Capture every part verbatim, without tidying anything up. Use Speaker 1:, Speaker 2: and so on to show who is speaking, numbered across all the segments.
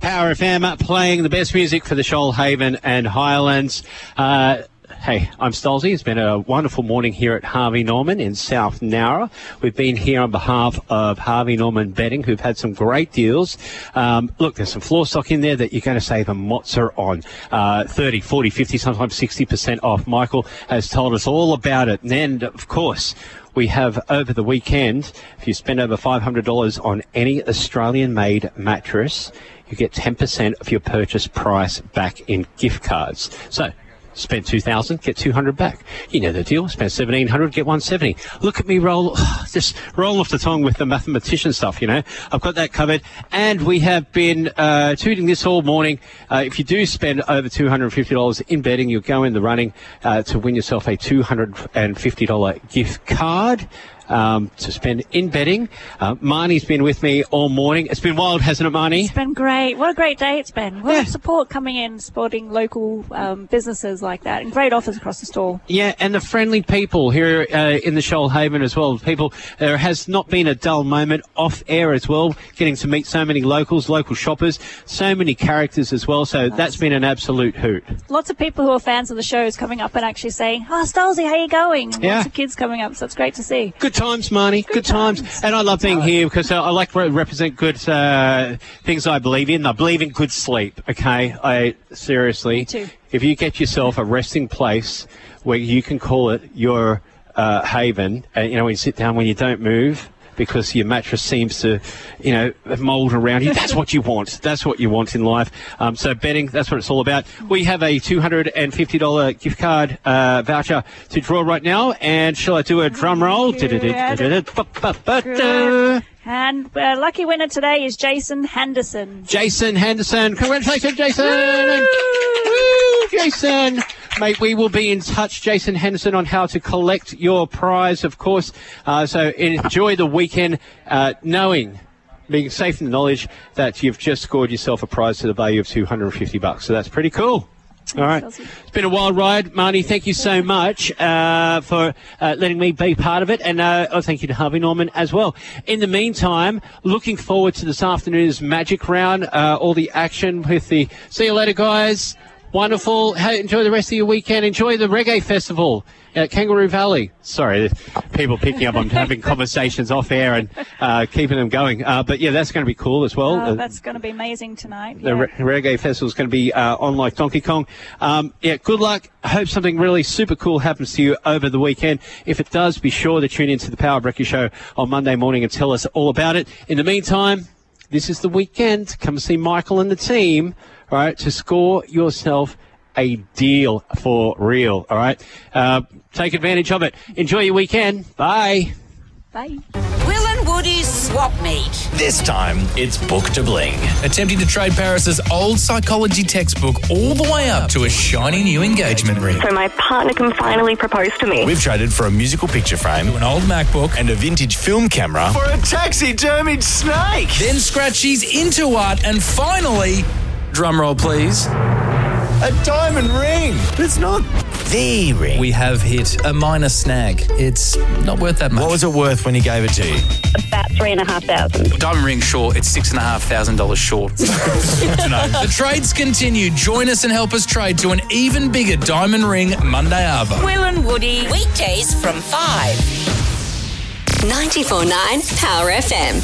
Speaker 1: Power F M playing the best music for the Shoalhaven and Highlands. Uh, hey, I'm Stolzy. It's been a wonderful morning here at Harvey Norman in South Nowra. We've been here on behalf of Harvey Norman Betting, who've had some great deals. Um, look, there's some floor stock in there that you're going to save a mozza on. Uh, thirty, forty, fifty, sometimes sixty percent off. Michael has told us all about it. And then, of course, we have over the weekend, if you spend over five hundred dollars on any Australian-made mattress, you get ten percent of your purchase price back in gift cards. So, spend two thousand dollars, get two hundred dollars back. You know the deal. Spend seventeen hundred dollars, get one hundred seventy dollars. Look at me roll, just roll off the tongue with the mathematician stuff, you know. I've got that covered. And we have been uh, tooting this all morning. Uh, if you do spend over two hundred fifty dollars in betting, you'll go in the running uh, to win yourself a two hundred fifty dollars gift card. Um, to spend in betting. Uh, Marnie's been with me all morning. It's been wild, hasn't it, Marnie?
Speaker 2: It's been great. What a great day it's been. What
Speaker 1: Yeah.
Speaker 2: support coming in, supporting local um, businesses like that, and great offers across the store.
Speaker 1: Yeah, and the friendly people here uh, in the Shoalhaven as well. People, there has not been a dull moment off air as well, getting to meet so many locals, local shoppers, so many characters as well. So
Speaker 2: Nice.
Speaker 1: that's been an absolute hoot.
Speaker 2: Lots of people who are fans of the shows coming up and actually saying, "Oh, Stolzy, how you going?" And
Speaker 1: Yeah.
Speaker 2: Lots of kids coming up, so it's great to see.
Speaker 1: Good times, Marnie. Good,
Speaker 2: Good
Speaker 1: times.
Speaker 2: times.
Speaker 1: And I love being here because I, I like to represent good uh, things I believe in. I believe in good sleep, okay? I seriously,
Speaker 2: Me too.
Speaker 1: if you get yourself a resting place where you can call it your uh, haven, uh, you know, when you sit down, when you don't move, because your mattress seems to, you know, mould around you. That's what you want. That's what you want in life. Um, so betting, that's what it's all about. We have a two hundred fifty dollars gift card uh, voucher to draw right now. And shall I do a drum roll?
Speaker 2: Good. And uh, lucky winner today is Jason Henderson.
Speaker 1: Jason Henderson. Congratulations, Jason. Woo, Jason. Mate, we will be in touch, Jason Henderson, on how to collect your prize, of course. Uh, so enjoy the weekend uh, knowing, being safe in the knowledge that you've just scored yourself a prize to the value of two hundred fifty bucks. So that's pretty cool. All right.
Speaker 2: Thanks, Elsie.
Speaker 1: It's been a wild ride. Marnie, thank you so much uh, for uh, letting me be part of it. And uh, oh, thank you to Harvey Norman as well. In the meantime, looking forward to this afternoon's Magic Round, uh, all the action with the... See you later, guys. Wonderful. Hey, enjoy the rest of your weekend. Enjoy the Reggae Festival at Kangaroo Valley. Sorry, people picking up. I'm having conversations off air and uh, keeping them going. Uh, but, yeah, that's going to be cool as well.
Speaker 2: Oh,
Speaker 1: Uh,
Speaker 2: that's going to be amazing tonight.
Speaker 1: the
Speaker 2: Yeah.
Speaker 1: Re- Reggae Festival is going to be uh, on like Donkey Kong. Um, yeah, good luck. I hope something really super cool happens to you over the weekend. If it does, be sure to tune into the Power Brecky Show on Monday morning and tell us all about it. In the meantime, this is the weekend. Come see Michael and the team, all right, to score yourself a deal for real, all right? Uh, take advantage of it. Enjoy your weekend. Bye.
Speaker 2: Bye.
Speaker 3: Will and Woody's Swap Meet.
Speaker 4: This time, it's Book to Bling.
Speaker 5: Attempting to trade Paris's old psychology textbook all the way up to a shiny new engagement ring.
Speaker 6: So my partner can finally propose to me.
Speaker 4: We've traded for a musical picture frame
Speaker 5: An old MacBook.
Speaker 4: and a vintage film camera for a taxidermied snake.
Speaker 5: Then Scratchy's into art and finally, drumroll please,
Speaker 4: A diamond ring. But it's not the ring.
Speaker 5: we have hit a minor snag. It's not worth that much.
Speaker 4: What was it worth when he gave it to you?
Speaker 6: About three and a half thousand.
Speaker 5: Diamond ring short, it's six and a half thousand dollars short. Good to know. The trades continue. Join us and help us trade to an even bigger diamond ring Monday Arvo.
Speaker 3: Will and Woody. Weekdays from five.
Speaker 7: ninety-four point nine Power F M.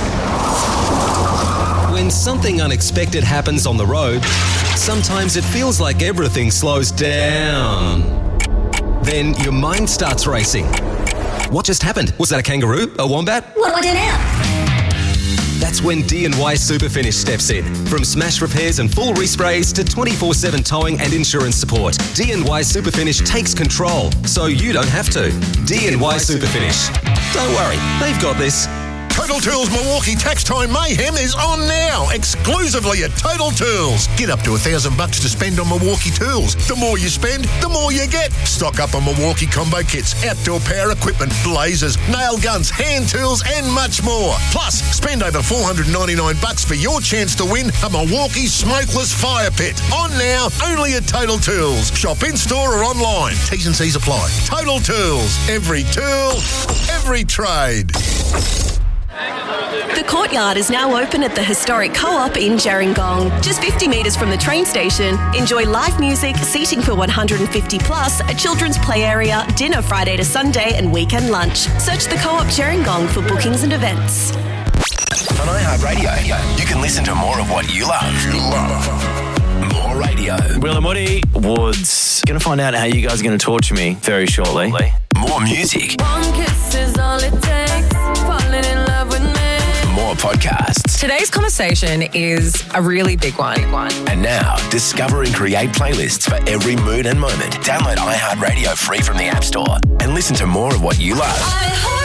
Speaker 8: When something unexpected happens on the road, sometimes it feels like everything slows down. Then your mind starts racing. What just happened? Was that a kangaroo? A wombat?
Speaker 7: What do I do now?
Speaker 8: That's when D and Y Superfinish steps in. From smash repairs and full resprays to twenty-four seven towing and insurance support, D and Y Superfinish takes control so you don't have to. D and Y Superfinish. Don't worry, they've got this.
Speaker 9: Total Tools Milwaukee Tax Time Mayhem is on now, exclusively at Total Tools. Get up to a thousand bucks to spend on Milwaukee tools. The more you spend, the more you get. Stock up on Milwaukee combo kits, outdoor power equipment, lasers, nail guns, hand tools, and much more. Plus, spend over four hundred ninety-nine bucks for your chance to win a Milwaukee smokeless fire pit. On now, only at Total Tools. Shop in store or online. T's and C's apply. Total Tools. Every tool, every trade.
Speaker 10: The Courtyard is now open at the historic Co-op in Gerringong. Just fifty metres from the train station. Enjoy live music, seating for one hundred fifty plus, a children's play area, dinner Friday to Sunday and weekend lunch. Search the Co-op Gerringong for bookings and events.
Speaker 11: On iHeartRadio, you can listen to more of what you love. You love. More radio.
Speaker 12: Will and Woody Woods. Going to find out how you guys are going to torture me very shortly.
Speaker 11: More music.
Speaker 13: One kiss is all it takes. Falling in love with me.
Speaker 11: More podcasts.
Speaker 14: Today's conversation is a really big one.
Speaker 11: And now, discover and create playlists for every mood and moment. Download iHeartRadio free from the App Store and listen to more of what you love.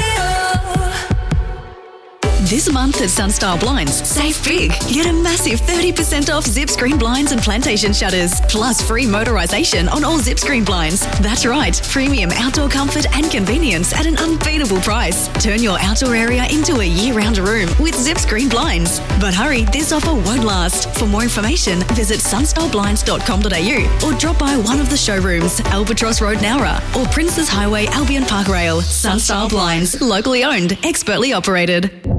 Speaker 15: This month at Sunstyle Blinds, save big. Get a massive thirty percent off zip screen blinds and plantation shutters, plus free motorisation on all zip screen blinds. That's right, premium outdoor comfort and convenience at an unbeatable price. Turn your outdoor area into a year-round room with zip screen blinds. But hurry, this offer won't last. For more information, visit sunstyle blinds dot com dot a u or drop by one of the showrooms, Albatross Road, Nowra, or Princes Highway, Albion Park Rail. Sunstyle Blinds, locally owned, expertly operated.